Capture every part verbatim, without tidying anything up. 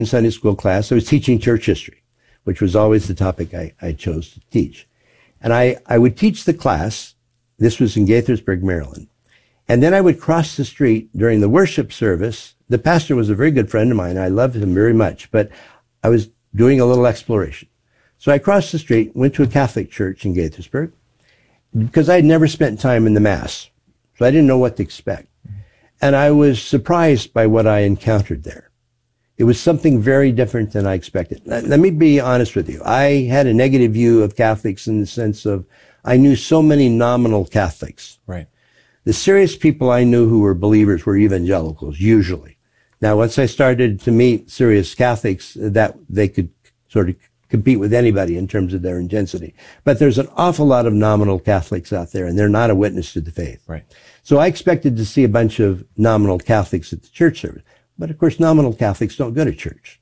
in Sunday school class, I was teaching church history, which was always the topic I, I chose to teach. And I, I would teach the class. This was in Gaithersburg, Maryland. And then I would cross the street during the worship service. The pastor was a very good friend of mine. I loved him very much, but I was doing a little exploration. So I crossed the street, went to a Catholic church in Gaithersburg, because I had never spent time in the Mass. So I didn't know what to expect. And I was surprised by what I encountered there. It was something very different than I expected. Let me be honest with you. I had a negative view of Catholics in the sense of I knew so many nominal Catholics. Right. The serious people I knew who were believers were evangelicals, usually. Now, once I started to meet serious Catholics, that they could sort of compete with anybody in terms of their intensity. But there's an awful lot of nominal Catholics out there, and they're not a witness to the faith. Right. So I expected to see a bunch of nominal Catholics at the church service. But of course, nominal Catholics don't go to church.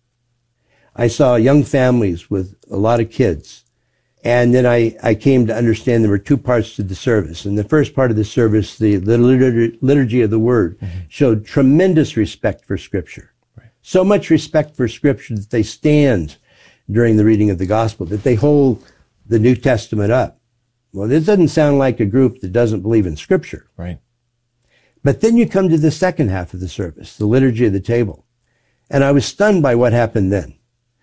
I saw young families with a lot of kids. And then I, I came to understand there were two parts to the service. In the first part of the service, the, the liturgy, liturgy of the Word mm-hmm. showed tremendous respect for Scripture. Right. So much respect for Scripture that they stand during the reading of the Gospel, that they hold the New Testament up. Well, this doesn't sound like a group that doesn't believe in Scripture. Right. But then you come to the second half of the service, the liturgy of the table. And I was stunned by what happened then.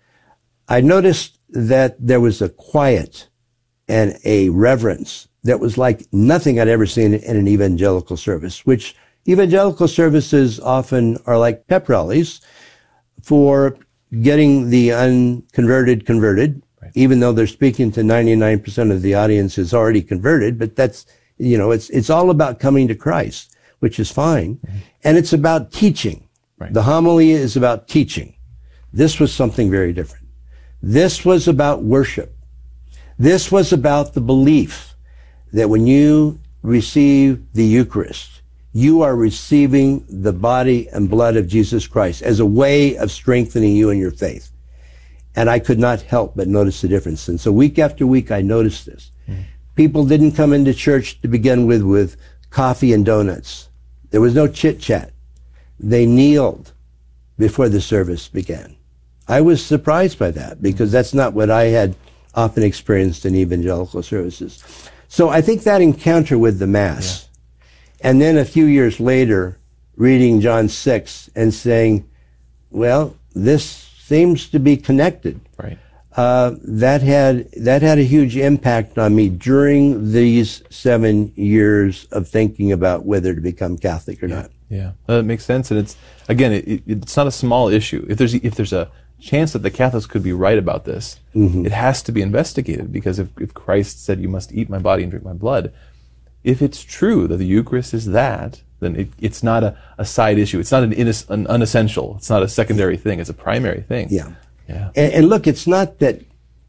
I noticed that there was a quiet and a reverence that was like nothing I'd ever seen in an evangelical service, which evangelical services often are like pep rallies for getting the unconverted converted, right. Even though they're speaking to ninety-nine percent of the audience is already converted. But that's, you know, it's, it's all about coming to Christ, which is fine. Mm-hmm. And it's about teaching. Right. The homily is about teaching. This was something very different. This was about worship. This was about the belief that when you receive the Eucharist, you are receiving the body and blood of Jesus Christ as a way of strengthening you in your faith. And I could not help but notice the difference. And so week after week, I noticed this. Mm-hmm. People didn't come into church to begin with with coffee and donuts. There was no chit-chat. They kneeled before the service began. I was surprised by that because that's not what I had often experienced in evangelical services. So I think that encounter with the Mass, yeah. and then a few years later, reading John six and saying, well, this seems to be connected. Right. Uh, that had, that had a huge impact on me during these seven years of thinking about whether to become Catholic or yeah. not. Yeah, that makes sense. And it's, again, it, it's not a small issue. If there's, if there's a chance that the Catholics could be right about this, mm-hmm. it has to be investigated, because if, if Christ said you must eat my body and drink my blood, if it's true that the Eucharist is that, then it, it's not a, a side issue. It's not an, inis, an unessential. It's not a secondary thing. It's a primary thing. Yeah. Yeah. And, and look, it's not that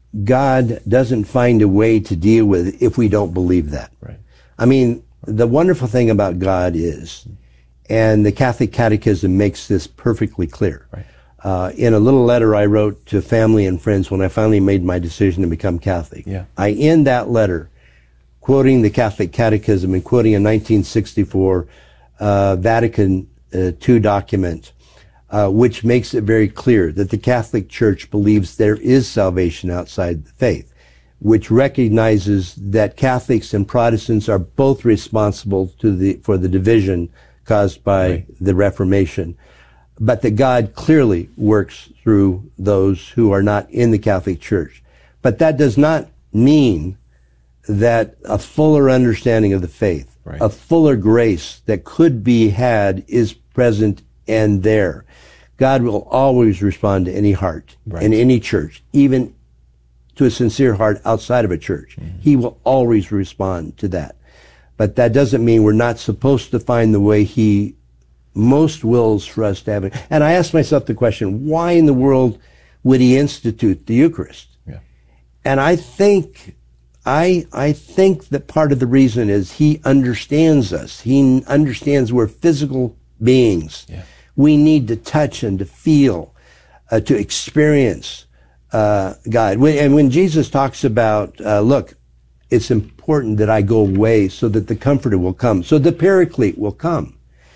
God doesn't find a way to deal with it if we don't believe that. Right. I mean, the wonderful thing about God is, and the Catholic Catechism makes this perfectly clear. Right. Uh, in a little letter I wrote to family and friends when I finally made my decision to become Catholic, yeah. I end that letter quoting the Catholic Catechism and quoting a nineteen sixty-four uh, Vatican uh, two document, uh, which makes it very clear that the Catholic Church believes there is salvation outside the faith, which recognizes that Catholics and Protestants are both responsible to the for the division caused by right. the Reformation, but that God clearly works through those who are not in the Catholic Church. But that does not mean that a fuller understanding of the faith, right. a fuller grace that could be had is present and there. God will always respond to any heart right. in any church, even to a sincere heart outside of a church. Mm-hmm. He will always respond to that. But that doesn't mean we're not supposed to find the way He most wills for us to have it. And I asked myself the question, why in the world would He institute the Eucharist? Yeah. And I think, I, I think that part of the reason is He understands us. He understands we're physical beings. Yeah. We need to touch and to feel, uh, to experience uh, God. When, and when Jesus talks about, uh, look, it's important that I go away so that the Comforter will come, so the Paraclete will come.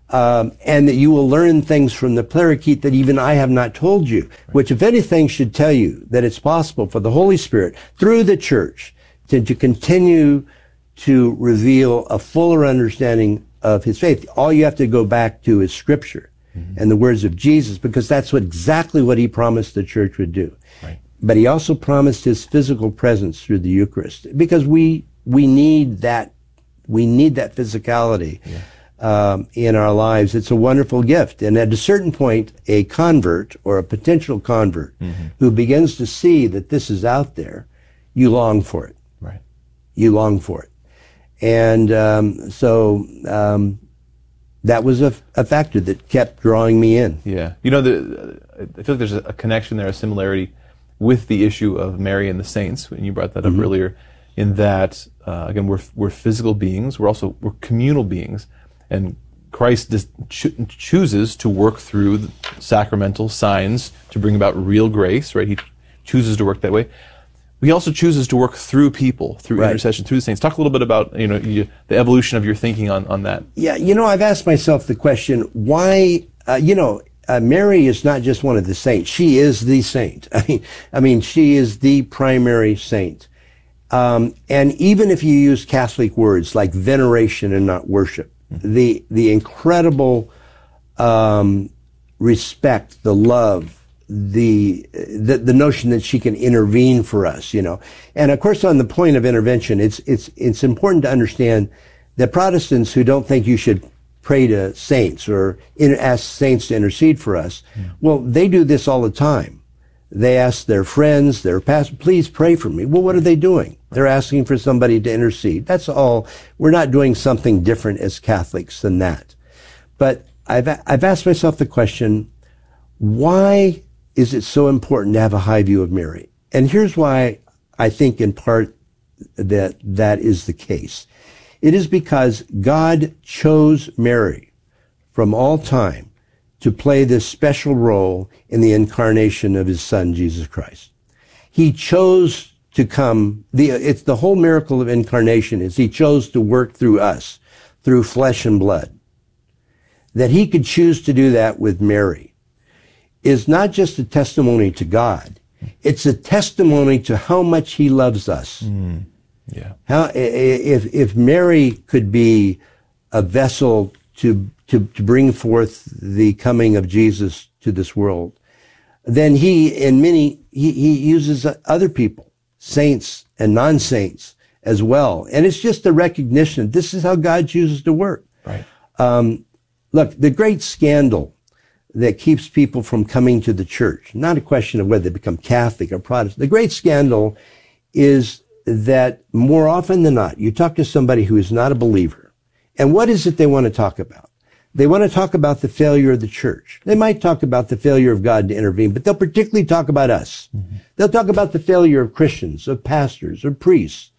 Um, and that you will learn things from the Paraclete that even I have not told you, right. Which, if anything, should tell you that it's possible for the Holy Spirit, through the church, to, to continue to reveal a fuller understanding of his faith. All you have to go back to is Scripture mm-hmm. and the words of Jesus, because that's what exactly what he promised the church would do. Right. But he also promised his physical presence through the Eucharist, because we we need that we need that physicality. Yeah. Um, in our lives. It's a wonderful gift. And at a certain point, a convert or a potential convert mm-hmm. who begins to see that this is out there, you long for it. Right. You long for it. And um, so um, that was a, a factor that kept drawing me in. Yeah. You know, the, I feel like there's a connection there, a similarity with the issue of Mary and the saints, and you brought that up mm-hmm. earlier, in that, uh, again, we're, we're physical beings. We're also, we're communal beings. And Christ dis- cho- chooses to work through the sacramental signs to bring about real grace, right? He chooses to work that way. He also chooses to work through people, through right. intercession, through the saints. Talk a little bit about, you know, you, the evolution of your thinking on, on that. Yeah, you know, I've asked myself the question, why, uh, you know, uh, Mary is not just one of the saints. She is the saint. I mean, I mean, she is the primary saint. Um, and even if you use Catholic words like veneration and not worship, the the incredible um, respect, the love, the, the the notion that she can intervene for us, you know. And of course, on the point of intervention, it's it's it's important to understand that Protestants who don't think you should pray to saints or in, ask saints to intercede for us, yeah. well, they do this all the time. They ask their friends, their pastors, please pray for me. Well, what are they doing? They're asking for somebody to intercede. That's all. We're not doing something different as Catholics than that. But I've, I've asked myself the question, why is it so important to have a high view of Mary? And here's why I think in part that that is the case. It is because God chose Mary from all time to play this special role in the incarnation of his son, Jesus Christ. He chose to come, the, it's the whole miracle of incarnation is he chose to work through us, through flesh and blood. That he could choose to do that with Mary is not just a testimony to God, it's a testimony to how much he loves us. Mm, yeah. How, if, if Mary could be a vessel to To, to bring forth the coming of Jesus to this world, then he, in many, he, he uses other people, saints and non-saints as well. And it's just a recognition. This is how God chooses to work. Right. Um, look, the great scandal that keeps people from coming to the church, not a question of whether they become Catholic or Protestant. The great scandal is that more often than not, you talk to somebody who is not a believer, and what is it they want to talk about? They want to talk about the failure of the church. They might talk about the failure of God to intervene, but they'll particularly talk about us. Mm-hmm. They'll talk about the failure of Christians, of pastors, of priests.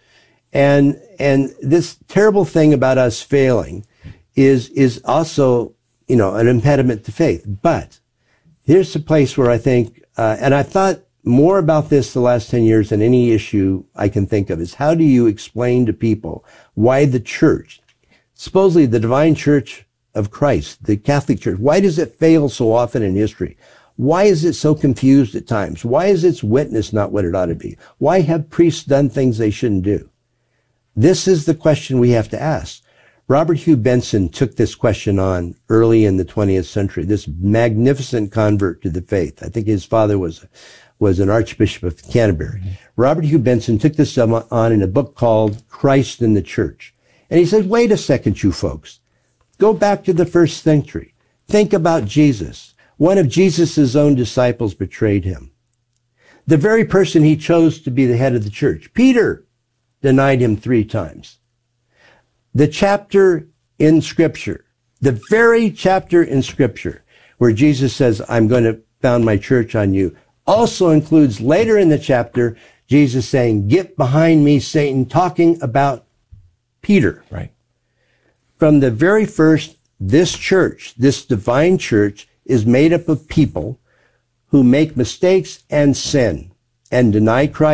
And, and this terrible thing about us failing is, is also, you know, an impediment to faith. But here's the place where I think, uh, and I've thought more about this the last ten years than any issue I can think of, is how do you explain to people why the church, supposedly the divine church of Christ, the Catholic Church, why does it fail so often in history? Why is it so confused at times? Why is its witness not what it ought to be? Why have priests done things they shouldn't do? This is the question we have to ask. Robert Hugh Benson took this question on early in the twentieth century, this magnificent convert to the faith. I think his father was, was an Archbishop of Canterbury. Mm-hmm. Robert Hugh Benson took this on in a book called Christ in the Church. And he said, wait a second, you folks. Go back to the first century. Think about Jesus. One of Jesus' own disciples betrayed him. The very person he chose to be the head of the church, Peter, denied him three times. The chapter in Scripture, the very chapter in Scripture where Jesus says, I'm going to found my church on you, also includes later in the chapter, Jesus saying, get behind me, Satan, talking about Peter. Right. From the very first, this church, this divine church, is made up of people who make mistakes and sin and deny Christ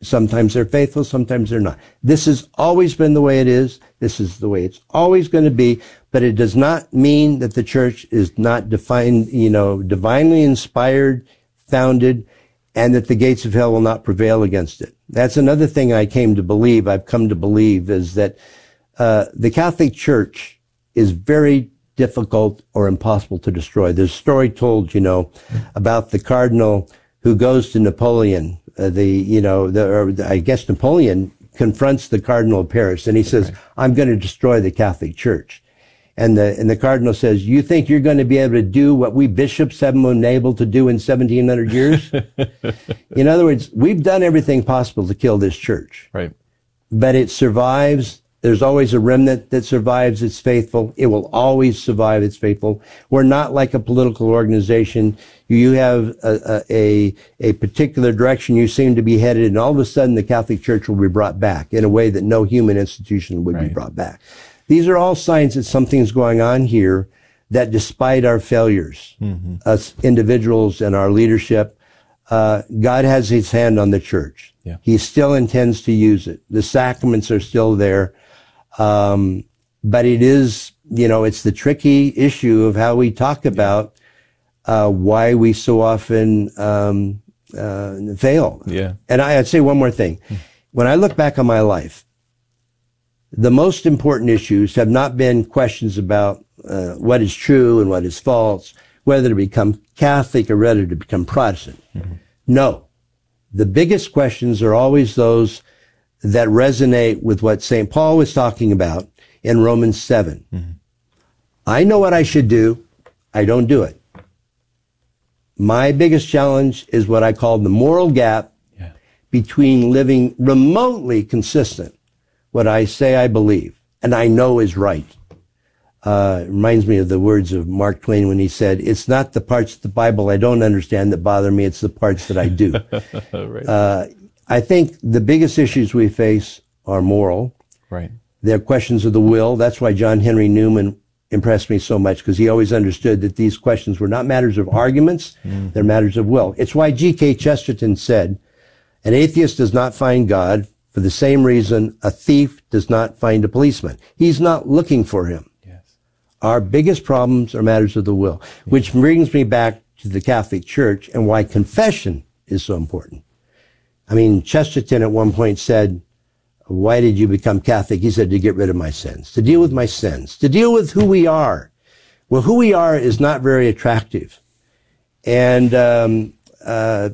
Sometimes they're faithful, sometimes they're not. This has always been the way it is. This is the way it's always going to be. But it does not mean that the church is not defined, you know, divinely inspired, founded, and that the gates of hell will not prevail against it. That's another thing I came to believe, I've come to believe, is that uh, the Catholic Church is very difficult or impossible to destroy. There's a story told, you know, about the cardinal who goes to Napoleon. Uh, the, you know, the, or the, I guess Napoleon confronts the Cardinal of Paris, and he says, right. I'm going to destroy the Catholic Church. And the, and the Cardinal says, you think you're going to be able to do what we bishops haven't been able to do in seventeen hundred years? In other words, we've done everything possible to kill this church. Right. But it survives. There's always a remnant that survives. It's faithful. It will always survive. It's faithful. We're not like a political organization. You have a, a, a particular direction you seem to be headed, and all of a sudden the Catholic Church will be brought back in a way that no human institution would right. be brought back. These are all signs that something's going on here, that despite our failures, mm-hmm. us individuals and our leadership, uh, God has his hand on the church. Yeah. He still intends to use it. The sacraments are still there. Um, but it is, you know, it's the tricky issue of how we talk about, uh, why we so often, um, uh, fail. Yeah. And I, I'd say one more thing. When I look back on my life, the most important issues have not been questions about, uh, what is true and what is false, whether to become Catholic or whether to become Protestant. Mm-hmm. No. The biggest questions are always those that resonate with what Saint Paul was talking about in Romans seven. Mm-hmm. I know what I should do. I don't do it. My biggest challenge is what I call the moral gap yeah. between living remotely consistent, what I say I believe, and I know is right. Uh, it reminds me of the words of Mark Twain when he said, it's not the parts of the Bible I don't understand that bother me, it's the parts that I do. right. uh, I think the biggest issues we face are moral. Right. They're questions of the will. That's why John Henry Newman impressed me so much, because he always understood that these questions were not matters of arguments, mm. they're matters of will. It's why G K Chesterton said, an atheist does not find God for the same reason a thief does not find a policeman. He's not looking for him. Yes. Our biggest problems are matters of the will, yeah. which brings me back to the Catholic Church and why confession is so important. I mean, Chesterton at one point said, why did you become Catholic? He said, to get rid of my sins, to deal with my sins, to deal with who we are. Well, who we are is not very attractive. And um, uh,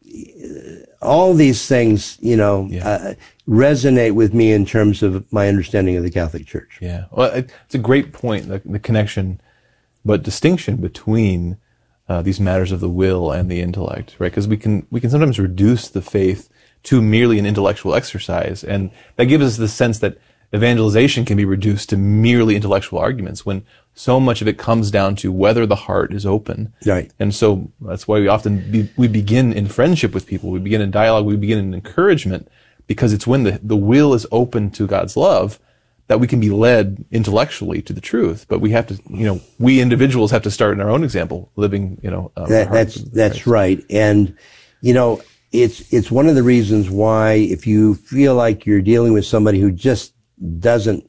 all these things, you know, yeah. uh, resonate with me in terms of my understanding of the Catholic Church. Yeah, well, it's a great point, the, the connection, but distinction between Uh, these matters of the will and the intellect, right? Because we can we can sometimes reduce the faith to merely an intellectual exercise, and that gives us the sense that evangelization can be reduced to merely intellectual arguments, when so much of it comes down to whether the heart is open. Right. And so that's why we often be, we begin in friendship with people, we begin in dialogue, we begin in encouragement, because it's when the the will is open to God's love that we can be led intellectually to the truth. But we have to, you know, we individuals have to start in our own example, living, you know, um, that, that's, that's right. And, you know, it's, it's one of the reasons why if you feel like you're dealing with somebody who just doesn't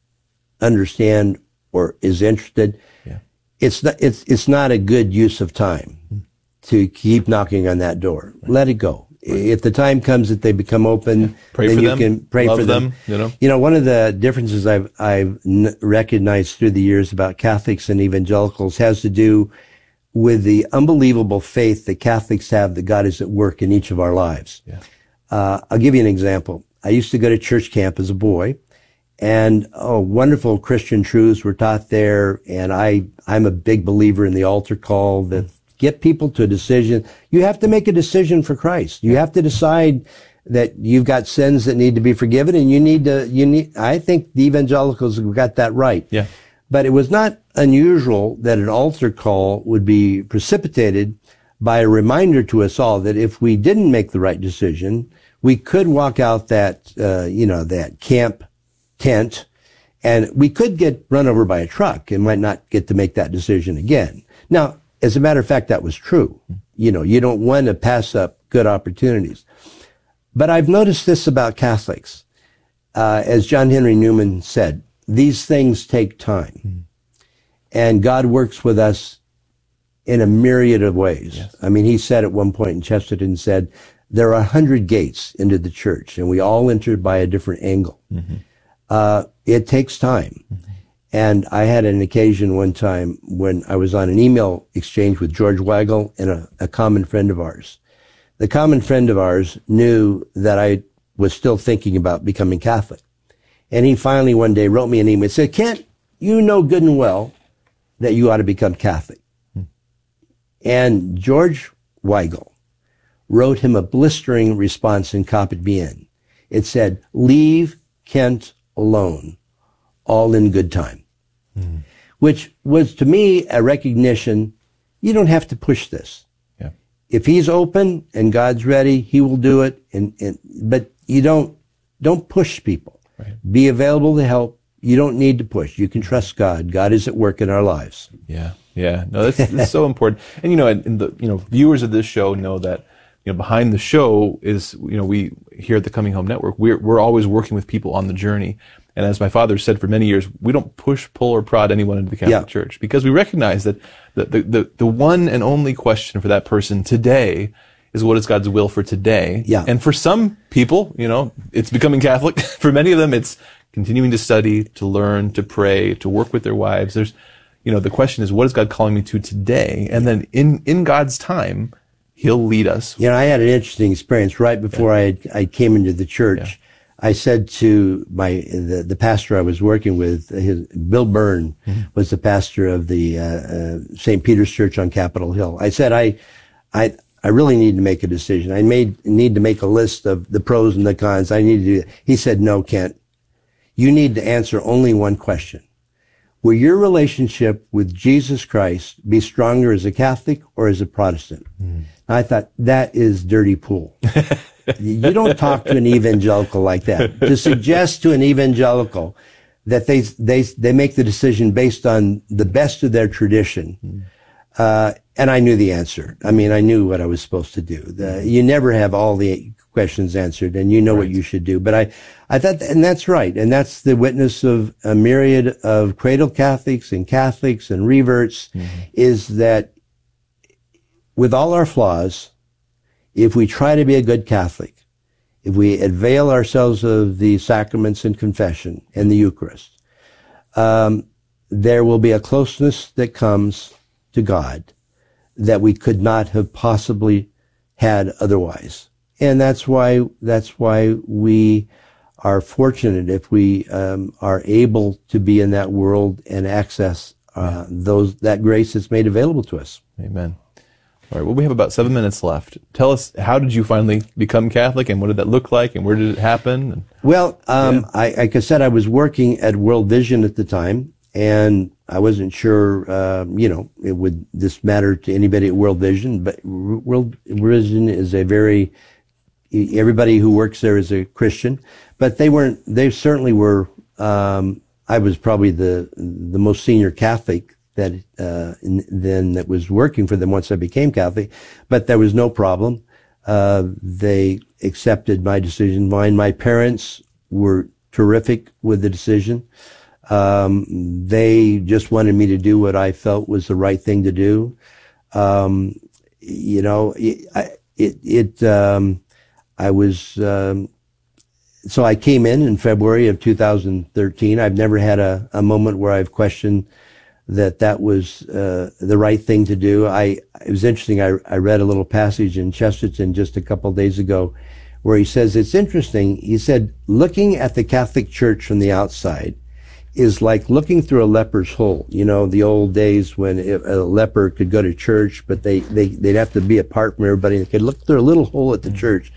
understand or is interested, yeah. it's not, it's, it's not a good use of time mm. to keep knocking on that door. Right. Let it go. If the time comes that they become open, yeah. pray then for you them. can pray Love for them. them. You know, you know, one of the differences I've I've n- recognized through the years about Catholics and evangelicals has to do with the unbelievable faith that Catholics have that God is at work in each of our lives. Yeah. Uh, I'll give you an example. I used to go to church camp as a boy, and oh, wonderful Christian truths were taught there. And I I'm a big believer in the altar call that. Get people to a decision. You have to make a decision for Christ. You have to decide that you've got sins that need to be forgiven, and you need to, you need, I think the evangelicals have got that right. Yeah. But it was not unusual that an altar call would be precipitated by a reminder to us all that if we didn't make the right decision, we could walk out that, uh, you know, that camp tent, and we could get run over by a truck and might not get to make that decision again. Now, as a matter of fact, that was true. You know, you don't want to pass up good opportunities. But I've noticed this about Catholics. Uh, as John Henry Newman said, these things take time. Mm. And God works with us in a myriad of ways. Yes. I mean, he said at one point in Chesterton, said, there are a hundred gates into the church, and we all enter by a different angle. Mm-hmm. Uh, it takes time. Mm-hmm. And I had an occasion one time when I was on an email exchange with George Weigel and a, a common friend of ours. The common friend of ours knew that I was still thinking about becoming Catholic. And he finally one day wrote me an email and said, Kent, you know good and well that you ought to become Catholic. Hmm. And George Weigel wrote him a blistering response and copied me in. It said, leave Kent alone, all in good time. Mm. Which was to me a recognition, you don't have to push this. Yeah. If he's open and God's ready, he will do it. And, and but you don't, don't push people. Right. Be available to help. You don't need to push. You can trust God. God is at work in our lives. Yeah. Yeah. No, that's, that's so important. And, you know, and the, you know, viewers of this show know that, you know, behind the show is, you know, we here at the Coming Home Network, we're, we're always working with people on the journey. And as my father said for many years, we don't push, pull, or prod anyone into the Catholic yeah. Church, because we recognize that the, the, the, the one and only question for that person today is, what is God's will for today? Yeah. And for some people, you know, it's becoming Catholic. For many of them, it's continuing to study, to learn, to pray, to work with their wives. There's, you know, the question is, what is God calling me to today? And then in, in God's time, He'll lead us. You know, I had an interesting experience right before yeah. I, I came into the church. Yeah. I said to my the, the pastor I was working with, his, Bill Byrne mm-hmm. was the pastor of the uh, uh, Saint Peter's Church on Capitol Hill. I said, I, I, I really need to make a decision. I made need to make a list of the pros and the cons. I need to do that. He said, no, Kent, you need to answer only one question. Will your relationship with Jesus Christ be stronger as a Catholic or as a Protestant? Mm. I thought, that is dirty pool. You don't talk to an evangelical like that. To suggest to an evangelical that they they they make the decision based on the best of their tradition, mm. uh, and I knew the answer. I mean, I knew what I was supposed to do. The, you never have all the questions answered, and you know right. what you should do. But I, I thought, and that's right, and that's the witness of a myriad of cradle Catholics and Catholics and reverts, mm-hmm. is that with all our flaws, if we try to be a good Catholic, if we avail ourselves of the sacraments and confession and the Eucharist, um, there will be a closeness that comes to God that we could not have possibly had otherwise. And that's why, that's why we are fortunate if we um, are able to be in that world and access uh, those that grace that's made available to us. Amen. All right, well, we have about seven minutes left. Tell us, how did you finally become Catholic, and what did that look like, and where did it happen? Well, um, yeah. I, like I said, I was working at World Vision at the time, and I wasn't sure, uh, you know, it would this matter to anybody at World Vision, but World Vision is a very, everybody who works there is a Christian, but they weren't, they certainly were, um, I was probably the, the most senior Catholic that, uh, in, then that was working for them once I became Catholic, but there was no problem. Uh, they accepted my decision. Mine, my parents were terrific with the decision. Um, they just wanted me to do what I felt was the right thing to do. Um, you know, it, I, it, it, um, I was, um, so I came in in February of two thousand thirteen. I've never had a, a moment where I've questioned that that was uh, the right thing to do. I it was interesting. I, I read a little passage in Chesterton just a couple of days ago where he says, it's interesting. He said, looking at the Catholic Church from the outside is like looking through a leper's hole. You know, the old days when a leper could go to church, but they, they, they'd have to be apart from everybody. They could look through a little hole at the mm-hmm. church.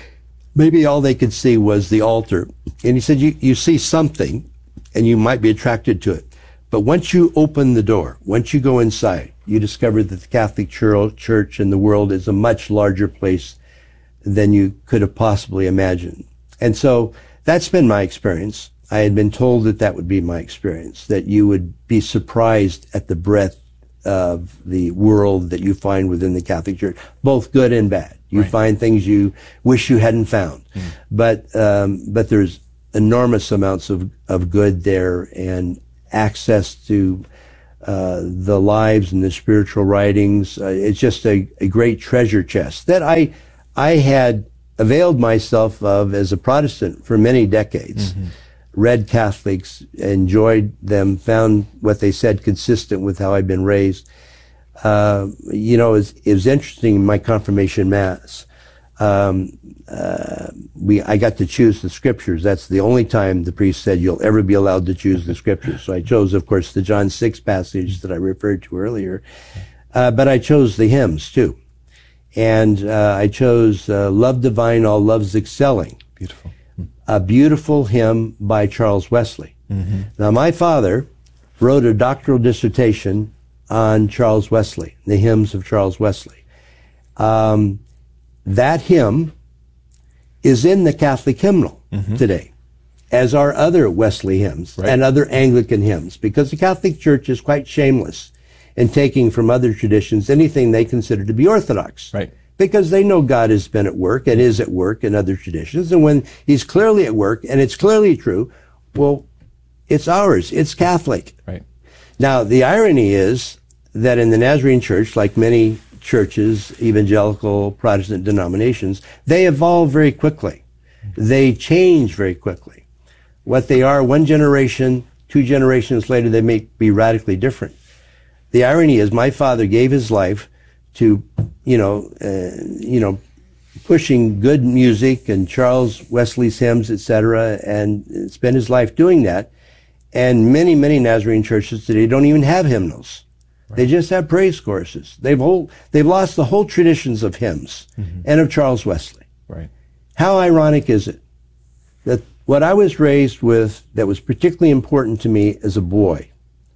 Maybe all they could see was the altar. And he said, you, you see something and you might be attracted to it. But once you open the door, once you go inside, you discover that the Catholic Church in the world is a much larger place than you could have possibly imagined. And so that's been my experience. I had been told that that would be my experience, that you would be surprised at the breadth of the world that you find within the Catholic Church, both good and bad. You Right. find things you wish you hadn't found. Mm. But, um, but there's enormous amounts of, of good there and access to, uh, the lives and the spiritual writings. Uh, it's just a, a great treasure chest that I, I had availed myself of as a Protestant for many decades. Mm-hmm. Read Catholics, enjoyed them, found what they said consistent with how I'd been raised. Uh, you know, it was, it was interesting in my confirmation mass. Um, uh, we, I got to choose the scriptures. That's the only time the priest said you'll ever be allowed to choose the scriptures. So I chose, of course, the John six passage that I referred to earlier. Uh, but I chose the hymns too. And, uh, I chose, uh, Love Divine, All Loves Excelling. Beautiful. A beautiful hymn by Charles Wesley. Mm-hmm. Now, my father wrote a doctoral dissertation on Charles Wesley, the hymns of Charles Wesley. Um, that hymn is in the Catholic hymnal mm-hmm. today, as are other Wesley hymns right. and other Anglican hymns, because the Catholic Church is quite shameless in taking from other traditions anything they consider to be orthodox. Right. Because they know God has been at work and is at work in other traditions. And when he's clearly at work and it's clearly true, well, it's ours. It's Catholic. Right. Now, the irony is that in the Nazarene Church, like many churches, evangelical Protestant denominations, they evolve very quickly. They change very quickly. What they are one generation, two generations later, they may be radically different. The irony is my father gave his life to, you know, uh, you know, pushing good music and Charles Wesley's hymns, et cetera, and spent his life doing that. And many, many Nazarene churches today don't even have hymnals. Right. They just have praise choruses. They've whole, they've lost the whole traditions of hymns mm-hmm. and of Charles Wesley. Right. How ironic is it that what I was raised with that was particularly important to me as a boy,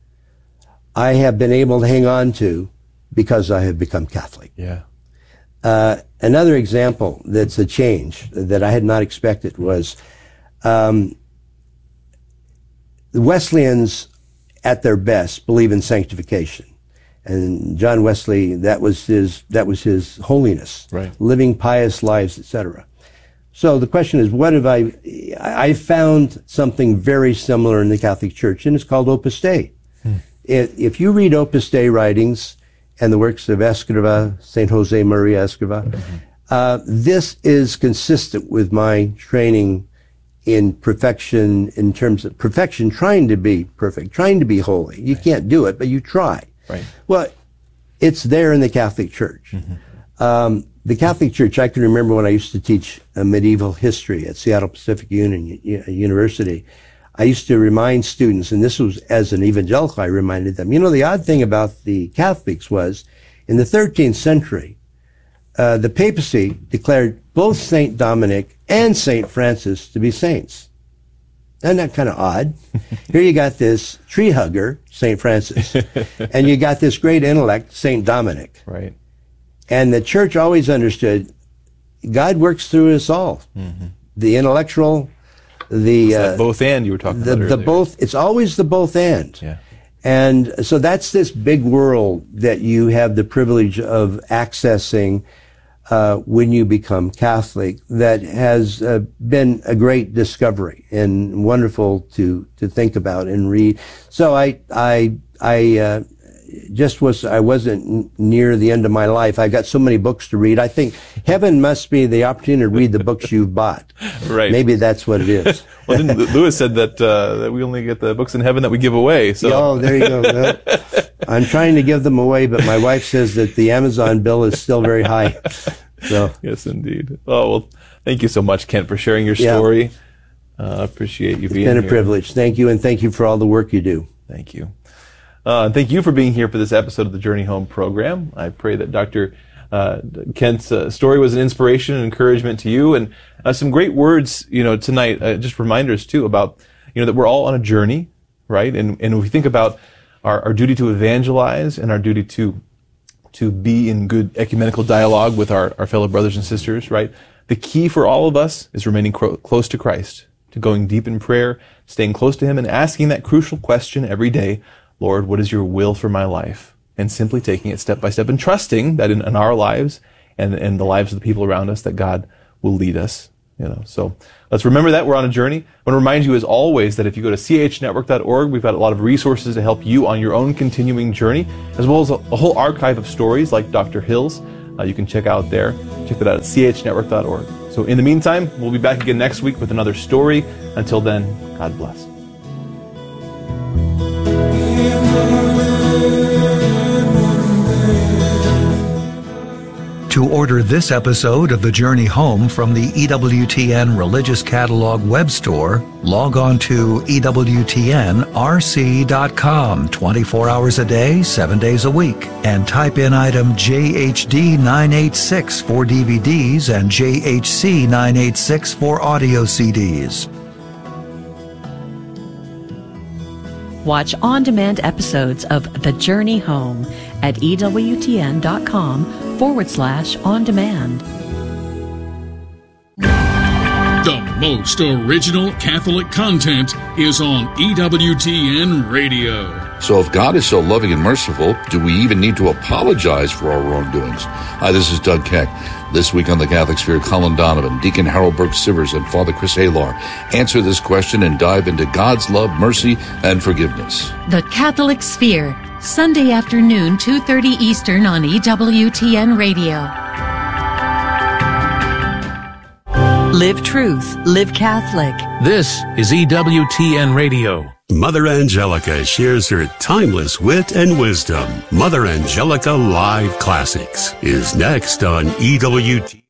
I have been able to hang on to because I have become Catholic. Yeah. Uh, another example that's a change that I had not expected was um, the Wesleyans, at their best, believe in sanctification, and John Wesley, that was his that was his holiness, right. living pious lives, et cetera. So the question is, what have I? I found something very similar in the Catholic Church, and it's called Opus Dei. Hmm. If you read Opus Dei writings and the works of Escriva, Saint Jose Maria Escriva, mm-hmm. uh, this is consistent with my training in perfection, in terms of perfection, trying to be perfect, trying to be holy. You right. can't do it, but you try. Right. Well, it's there in the Catholic Church. Mm-hmm. Um, the Catholic Church, I can remember when I used to teach uh, medieval history at Seattle Pacific Union U- University, I used to remind students, and this was as an evangelical, I reminded them, you know, the odd thing about the Catholics was, in the thirteenth century, uh, the papacy declared both Saint Dominic and Saint Francis to be saints. Isn't that kind of odd? Here you got this tree hugger, Saint Francis, and you got this great intellect, Saint Dominic. Right. And the church always understood God works through us all. Mm-hmm. The intellectual, the uh, uh, both and you were talking the, about earlier. the both. It's always the both and. Yeah. And so that's this big world that you have the privilege of accessing uh, when you become Catholic. That has uh, been a great discovery and wonderful to to think about and read. So I I I. Uh, just was, I wasn't near the end of my life. I got so many books to read. I think heaven must be the opportunity to read the books you've bought. Right. Maybe that's what it is. Well, didn't Lewis said that, uh, that we only get the books in heaven that we give away. So. Oh, there you go. Well, I'm trying to give them away, but my wife says that the Amazon bill is still very high. So. Yes, indeed. Oh, well, thank you so much, Kent, for sharing your story. I uh, appreciate you it's being here. It's been a privilege. Thank you, and thank you for all the work you do. Thank you. Uh, and thank you for being here for this episode of the Journey Home program. I pray that Doctor Uh, Kent's uh, story was an inspiration and encouragement to you, and uh, some great words, you know, tonight. Uh, just reminders too about, you know, that we're all on a journey, right? And and if we think about our, our duty to evangelize and our duty to to be in good ecumenical dialogue with our, our fellow brothers and sisters, right? The key for all of us is remaining cro- close to Christ, to going deep in prayer, staying close to Him, and asking that crucial question every day. Lord, what is your will for my life? And simply taking it step by step and trusting that in, in our lives and, and the lives of the people around us, that God will lead us. You know, so let's remember that we're on a journey. I want to remind you, as always, that if you go to c h network dot org, we've got a lot of resources to help you on your own continuing journey, as well as a, a whole archive of stories like Doctor Hill's. Uh, you can check out there. Check that out at c h network dot org. So in the meantime, we'll be back again next week with another story. Until then, God bless. To order this episode of The Journey Home from the E W T N Religious Catalog web store, log on to E W T N R C dot com twenty-four hours a day, seven days a week, and type in item J H D nine eighty-six for D V Ds and J H C nine eighty-six for audio C Ds. Watch on-demand episodes of The Journey Home at E W T N dot com forward slash on demand. The most original Catholic content is on E W T N Radio. So if God is so loving and merciful, do we even need to apologize for our wrongdoings? Hi, this is Doug Keck. This week on The Catholic Sphere, Colin Donovan, Deacon Harold Burke-Sivers, and Father Chris Halar answer this question and dive into God's love, mercy, and forgiveness. The Catholic Sphere, Sunday afternoon, two thirty Eastern on E W T N Radio. Live truth, live Catholic. This is E W T N Radio. Mother Angelica shares her timeless wit and wisdom. Mother Angelica Live Classics is next on E W T N.